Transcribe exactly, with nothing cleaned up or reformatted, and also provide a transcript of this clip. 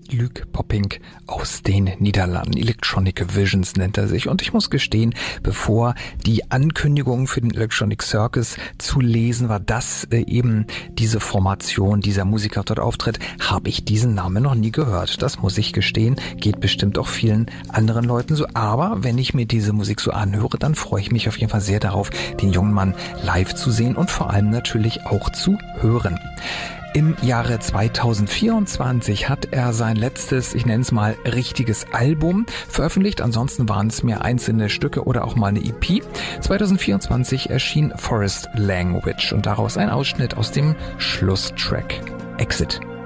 Luc Poppink aus den Niederlanden. Electronic Visions nennt er sich. Und ich muss gestehen, bevor die Ankündigung für den Electronic Circus zu lesen war, dass äh, eben diese Formation, dieser Musiker dort auftritt, habe ich diesen Namen noch nie gehört. Das muss ich gestehen. Geht bestimmt auch vielen anderen Leuten so. Aber wenn ich mir diese Musik so anhöre, dann freue ich mich auf jeden Fall sehr darauf, den jungen Mann live zu sehen und vor allem natürlich auch zu hören. Im Jahre zweitausendvierundzwanzig hat er sein letztes, ich nenne es mal, richtiges Album veröffentlicht. Ansonsten waren es mehr einzelne Stücke oder auch mal eine E P. zweitausendvierundzwanzig erschien Forest Language und daraus ein Ausschnitt aus dem Schlusstrack Exit.